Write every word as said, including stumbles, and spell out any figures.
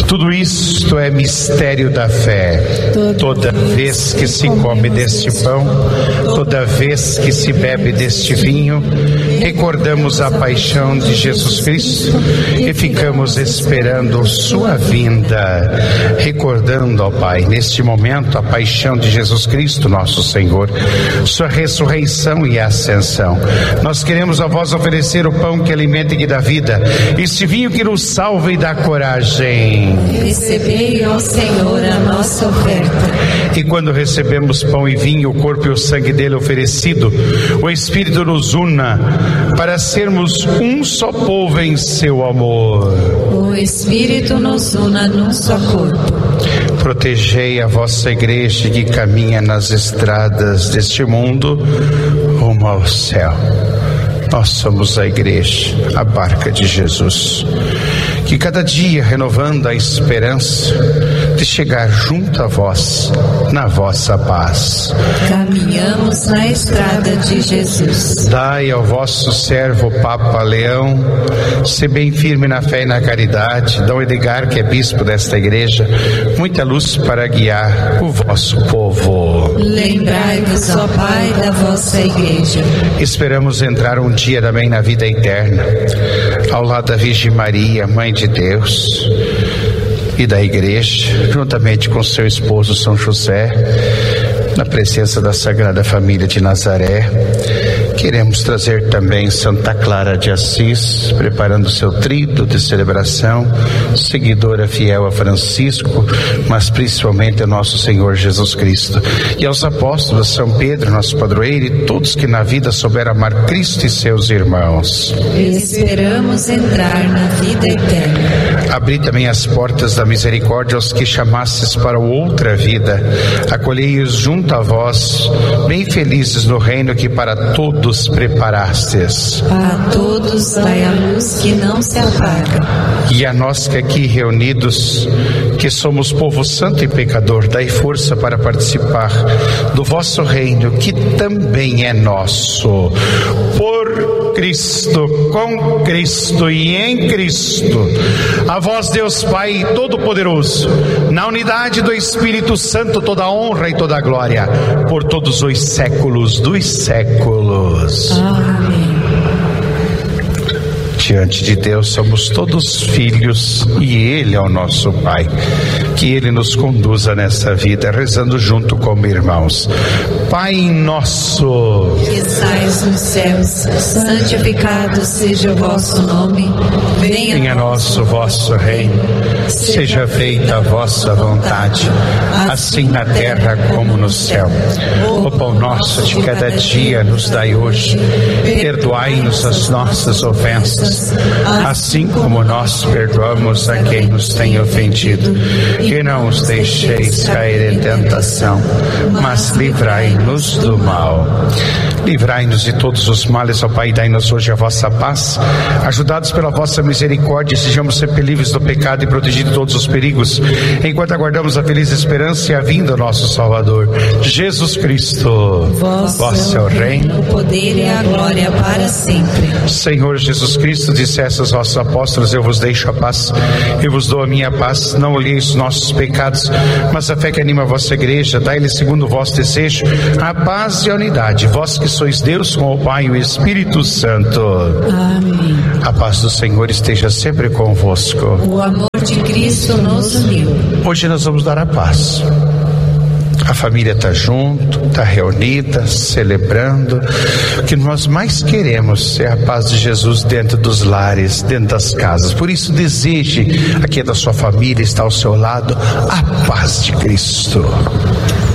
Tudo isto é mistério da fé. Toda vez que se come deste pão, toda vez que se bebe deste vinho, recordamos a paixão de Jesus Cristo e ficamos esperando sua vinda, recordando, ó Pai, neste momento a paixão de Jesus Cristo, nosso Senhor, sua ressurreição e ascensão. Nós queremos a vós oferecer o pão que alimenta e que dá vida, este vinho que nos salva e dá coragem. Recebei, ó Senhor, a nossa oferta. E quando recebemos pão e vinho, o corpo e o sangue dele oferecido, o Espírito nos una para sermos um só povo em seu amor. O Espírito nos una num só corpo. Protegei a vossa igreja que caminha nas estradas deste mundo rumo ao céu. Nós somos a igreja, a barca de Jesus, que cada dia renovando a esperança de chegar junto a vós, na vossa paz. Caminhamos na estrada de Jesus. Dai ao vosso servo Papa Leão, ser bem firme na fé e na caridade, Dom Edgar, que é bispo desta igreja, muita luz para guiar o vosso povo. Lembrai-vos, ó Pai, da vossa igreja. Esperamos entrar um dia também na vida eterna, ao lado da Virgem Maria, Mãe de Deus e da igreja, juntamente com seu esposo São José, na presença da Sagrada Família de Nazaré. Queremos trazer também Santa Clara de Assis, preparando seu trito de celebração, seguidora fiel a Francisco, mas principalmente a nosso Senhor Jesus Cristo. E aos apóstolos, São Pedro, nosso padroeiro, e todos que na vida souberam amar Cristo e seus irmãos. Esperamos entrar na vida eterna. Abri também as portas da misericórdia aos que chamasses para outra vida. Acolhei-os junto a vós, bem felizes no reino que para todos preparastes. A todos dai a luz que não se apaga. E a nós que aqui reunidos, que somos povo santo e pecador, dai força para participar do vosso reino, que também é nosso. Por Cristo, com Cristo e em Cristo, a vós Deus Pai Todo-Poderoso, na unidade do Espírito Santo, toda a honra e toda a glória, por todos os séculos dos séculos. Amém. Diante de Deus somos todos filhos e Ele é o nosso Pai. Que Ele nos conduza nessa vida, rezando junto como irmãos. Pai nosso, que estais nos céus, santificado seja o vosso nome. Venha, venha a nós o vosso reino. Seja feita a vossa vontade, assim na terra como no céu. O pão nosso de cada dia nos dai hoje. Perdoai-nos as nossas ofensas, assim como nós perdoamos a quem nos tem ofendido. E não os deixeis cair em tentação, mas livrai-nos do mal. Livrai-nos de todos os males, ó Pai, e dai-nos hoje a vossa paz. Ajudados pela vossa misericórdia, sejamos sempre livres do pecado e protegidos de todos os perigos, enquanto aguardamos a feliz esperança e a vinda do nosso Salvador, Jesus Cristo. Vosso é o reino, o poder e a glória para sempre. Senhor Jesus Cristo, disseste aos vossos apóstolos: eu vos deixo a paz, eu vos dou a minha paz. Não olheis os nossos pecados, mas a fé que anima a vossa igreja. Dai-lhe segundo o vosso desejo a paz e a unidade, vós que sois Deus com o Pai e o Espírito Santo. Amém. A paz do Senhor esteja sempre convosco. O amor de Cristo nos uniu. Hoje nós vamos dar a paz. A família está junto, está reunida, celebrando. O que nós mais queremos é a paz de Jesus dentro dos lares, dentro das casas. Por isso, deseje a quem é da sua família, está ao seu lado, a paz de Cristo.